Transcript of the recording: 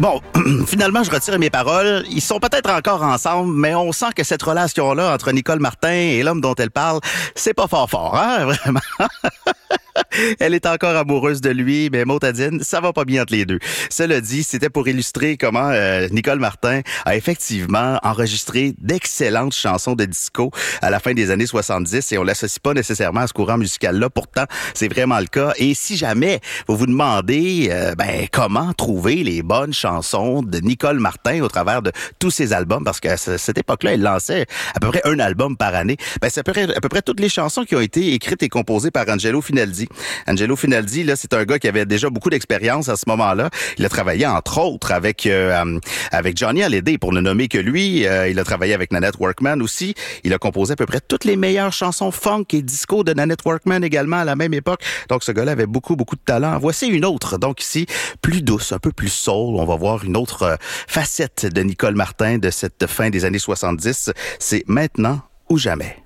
Bon, finalement, je retire mes paroles. Ils sont peut-être encore ensemble, mais on sent que cette relation-là entre Nicole Martin et l'homme dont elle parle, c'est pas fort, hein, vraiment. Elle est encore amoureuse de lui, mais Motadine, ça va pas bien entre les deux. Cela dit, c'était pour illustrer comment Nicole Martin a effectivement enregistré d'excellentes chansons de disco à la fin des années 70 et on l'associe pas nécessairement à ce courant musical-là. Pourtant, c'est vraiment le cas. Et si jamais vous vous demandez comment trouver les bonnes chansons de Nicole Martin au travers de tous ses albums, parce qu'à cette époque-là, elle lançait à peu près un album par année, c'est à peu près toutes les chansons qui ont été écrites et composées par Angelo Finaldi. Angelo Finaldi, là, c'est un gars qui avait déjà beaucoup d'expérience à ce moment-là. Il a travaillé, entre autres, avec Johnny Hallyday, pour ne nommer que lui. Il a travaillé avec Nanette Workman aussi. Il a composé à peu près toutes les meilleures chansons funk et disco de Nanette Workman également à la même époque. Donc, ce gars-là avait beaucoup de talent. Voici une autre, donc ici, plus douce, un peu plus soul. On va voir une autre facette de Nicole Martin de cette fin des années 70. C'est Maintenant ou jamais.